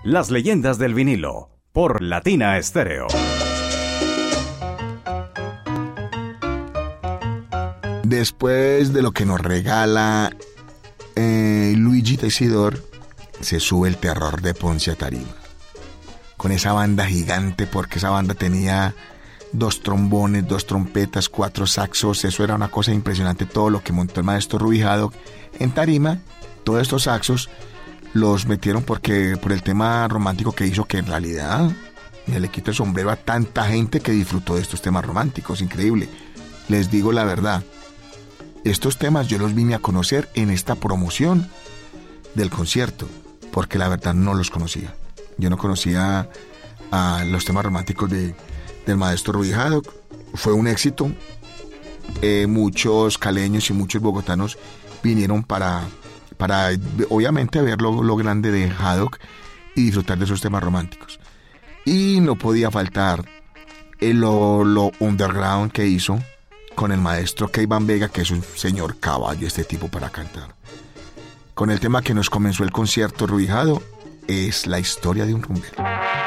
Las leyendas del vinilo, por Latina Estéreo. Después de lo que nos regala Luigi Tessidor, se sube el terror de Ponce a tarima. Con esa banda gigante, porque esa banda tenía 2 trombones, 2 trompetas, 4 saxos. Eso era una cosa impresionante, todo lo que montó el maestro Ruby Haddock en tarima. Todos estos saxos los metieron por el tema romántico que hizo, que en realidad me le quito el sombrero a tanta gente que disfrutó de estos temas románticos. Increíble. Les digo la verdad, estos temas yo los vine a conocer en esta promoción del concierto, porque la verdad no los conocía. Yo no conocía a los temas románticos del maestro Ruby Haddock. Fue un éxito. Muchos caleños y muchos bogotanos vinieron para obviamente ver lo grande de Haddock y disfrutar de esos temas románticos. Y no podía faltar lo underground que hizo con el maestro Keivan Vega, que es un señor caballo este tipo para cantar. Con el tema que nos comenzó el concierto, Ruby Haddock, es la historia de un rumbero.